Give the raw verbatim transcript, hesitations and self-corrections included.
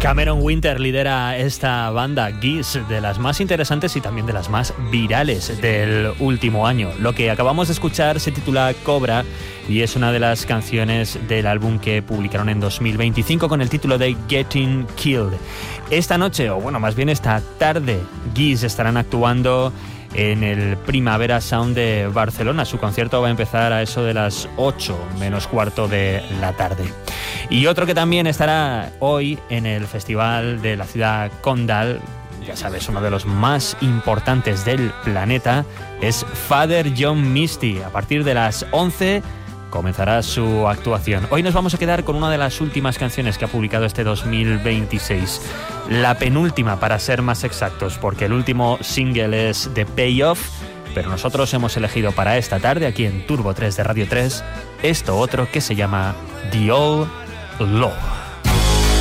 Cameron Winter lidera esta banda Geese, de las más interesantes y también de las más virales del último año. Lo que acabamos de escuchar se titula Cobra y es una de las canciones del álbum que publicaron en dos mil veinticinco con el título de Getting Killed. Esta noche, o bueno, más bien esta tarde, Geese estarán actuando en el Primavera Sound de Barcelona. Su concierto va a empezar a eso de las ocho menos cuarto de la tarde. Y otro que también estará hoy en el Festival de la ciudad condal, ya sabes, uno de los más importantes del planeta, es Father John Misty. A partir de las once comenzará su actuación. Hoy nos vamos a quedar con una de las últimas canciones que ha publicado este dos mil veintiséis. La penúltima, para ser más exactos, porque el último single es The Payoff, pero nosotros hemos elegido para esta tarde, aquí en Turbo tres de Radio tres, esto otro que se llama The Old Law.